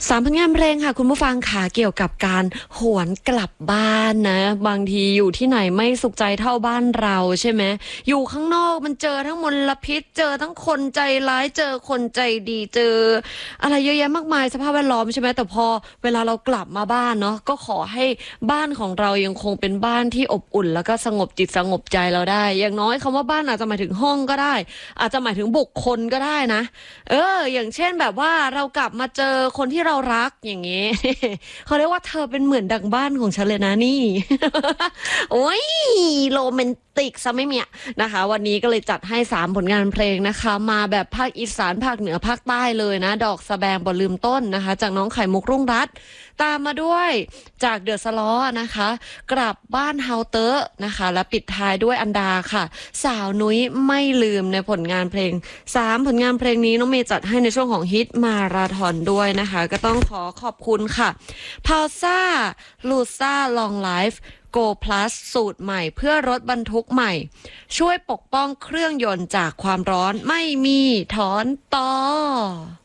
ผลงานเพลงค่ะคุณผู้ฟังค่ะเกี่ยวกับการหวนกลับบ้านนะบางทีอยู่ที่ไหนไม่สุขใจเท่าบ้านเราใช่ไหมอยู่ข้างนอกมันเจอทั้งมลพิษเจอทั้งคนใจร้ายเจอคนใจดีเจออะไรเยอะแยะมากมายสภาพแวดล้อมใช่ไหมแต่พอเวลาเรากลับมาบ้านเนาะก็ขอให้บ้านของเรายังคงเป็นบ้านที่อบอุ่นแล้วก็สงบจิตสงบใจเราได้อย่างน้อยคำว่าบ้านอาจจะหมายถึงห้องก็ได้อาจจะหมายถึงบุคคลก็ได้นะ อย่างเช่นแบบว่าเรากลับมาเจอคนที่เรารักอย่างงี้ เขาเรียกว่าเธอเป็นเหมือนดังบ้านของฉันเลยนะนี่ โอ้ยโรแมนติกซะไม่เมียนะคะวันนี้ก็เลยจัดให้3 ผลงานเพลงนะคะมาแบบภาคอีสานภาคเหนือภาคใต้เลยนะดอกสะแบงบ่ลืมต้นนะคะจากน้องไข่มุกรุ่งรัตน์ตามมาด้วยจากเดอะสล้อนะคะกลับบ้านเฮาเตอร์นะคะและปิดท้ายด้วยอันดาค่ะสาวนุ้ยไม่ลืมในผลงานเพลง3 ผลงานเพลงนี้น้องเมย์จัดให้ในช่วงของฮิตมาราธอนด้วยนะคะก็ต้องขอขอบคุณค่ะพาวซ่าลูซ่าลองไลฟ์Go Plus สูตรใหม่เพื่อรถบรรทุกใหม่ช่วยปกป้องเครื่องยนต์จากความร้อนไม่มีถอนต่อ